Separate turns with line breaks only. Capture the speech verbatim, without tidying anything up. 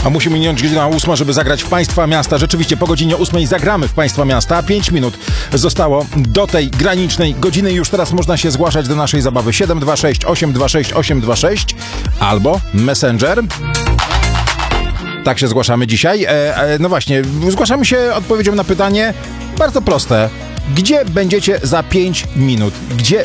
A musi minąć godzina ósma, żeby zagrać w Państwa Miasta. Rzeczywiście po godzinie ósmej zagramy w Państwa Miasta. Pięć minut zostało do tej granicznej godziny. Już teraz można się zgłaszać do naszej zabawy. siedem dwa sześć osiem dwa sześć osiem dwa sześć albo Messenger. Tak się zgłaszamy dzisiaj. E, e, no właśnie, zgłaszamy się odpowiedzią na pytanie bardzo proste. Gdzie będziecie za pięć minut? Gdzie